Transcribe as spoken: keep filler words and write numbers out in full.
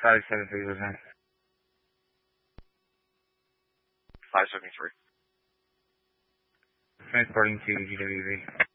five seven three was in. five seventy-three. Transporting to G W V.